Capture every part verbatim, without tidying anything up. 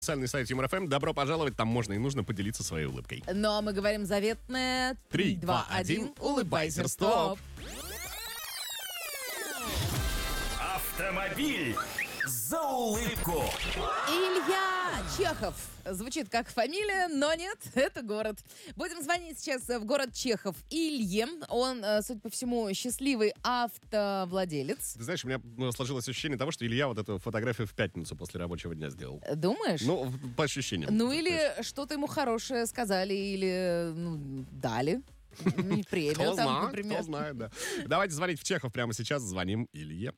Официальный сайт Юмор эф эм. Добро пожаловать, там можно и нужно поделиться своей улыбкой. Ну, а мы говорим заветное... Три, два, один, улыбайся, стоп! Автомобиль за улыбку. Илья Чехов. Звучит как фамилия, но нет, это город. Будем звонить сейчас в город Чехов Илье. Он, судя по всему, счастливый автовладелец. Ты знаешь, у меня ну, сложилось ощущение того, что Илья вот эту фотографию в пятницу после рабочего дня сделал. Думаешь? Ну, по ощущениям. Ну, или что-то ему хорошее сказали, или ну, дали. Не премию Кто там, знает, например. кто знает, да. Давайте звонить в Чехов прямо сейчас. Звоним Илье.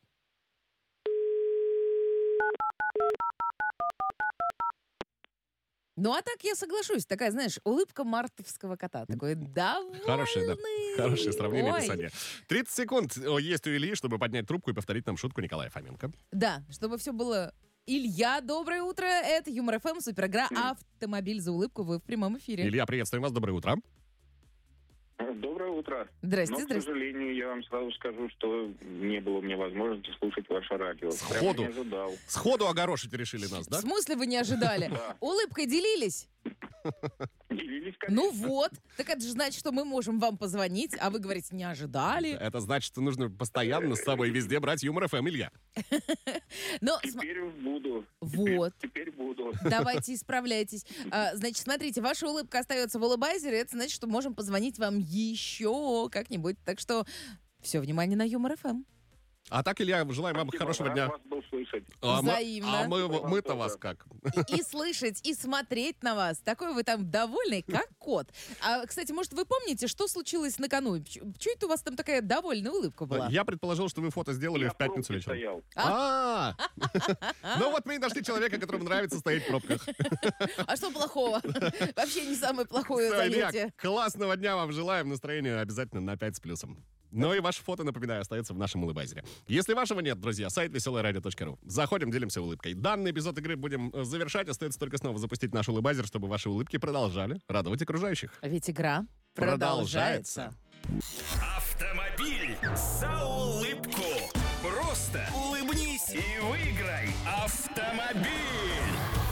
Ну, а так я соглашусь. Такая, знаешь, улыбка мартовского кота. Такой довольный. Хорошее, да. Хорошее сравнение, Ой. описание. тридцать секунд есть у Ильи, чтобы поднять трубку и повторить нам шутку Николая Фоменко. Да, чтобы все было... Илья, доброе утро. Это Юмор эф эм, суперигра «Автомобиль за улыбку». Вы в прямом эфире. Илья, приветствуем вас. Доброе утро. Доброе утро. Здрасте, Но, к здрасте. сожалению, я вам сразу скажу, что не было у меня возможности слушать ваше радио. Прямо Сходу. не ожидал. Сходу огорошить решили нас, В да? смысле вы не ожидали? Да. Улыбкой делились? Делились, конечно. Ну вот. Так это же значит, что мы можем вам позвонить, а вы говорите, не ожидали. Это значит, что нужно постоянно с собой везде брать Юмор эф эм, Илья. Но см- Теперь буду. Вот. Теперь, теперь буду. давайте исправляйтесь. А, значит, смотрите, ваша улыбка остается в улыбайзере. Это значит, что можем позвонить вам еще как-нибудь. Так что все, внимание на Юмор эф эм. А так, Илья, желаем вам Спасибо, хорошего рад дня. вас был слышать. А мы- Взаимно. А мы, Вам мы-то тоже. вас как? И, и слышать, и смотреть на вас. Такой вы там довольный, как кот. А, кстати, может, вы помните, что случилось накануне? Чего это у вас там такая довольная улыбка была? Я предположил, что вы фото сделали Я в пятницу пробки вечером. стоял. А, ну вот мы и нашли человека, которому нравится стоять в пробках. А что плохого? Вообще не самое плохое Всё, Илья, занятие. классного дня вам желаем. Настроение обязательно на пять с плюсом. Ну и ваше фото, напоминаю, остается в нашем улыбайзере. Если вашего нет, друзья, сайт веселое радио точка ру. Заходим, делимся улыбкой. Данный эпизод игры будем э, завершать. Остается только снова запустить наш улыбайзер, чтобы ваши улыбки продолжали радовать окружающих. Ведь игра Продолжается. продолжается. Автомобиль за улыбку. Просто улыбнись и выиграй автомобиль.